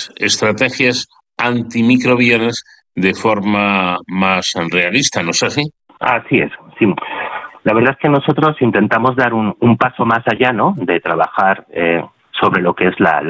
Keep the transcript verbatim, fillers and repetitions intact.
estrategias antimicrobianas de forma más realista, ¿no es así? Así es, sí. La verdad es que nosotros intentamos dar un, un paso más allá, ¿no?, de trabajar eh, sobre lo que es la, la